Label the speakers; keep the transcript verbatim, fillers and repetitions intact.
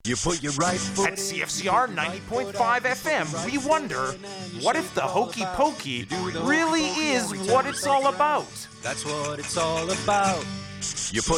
Speaker 1: You put your right foot
Speaker 2: At C F C R ninety point five F M, we wonder, what if the hokey pokey really is what it's all about?
Speaker 1: That's what it's all about. You put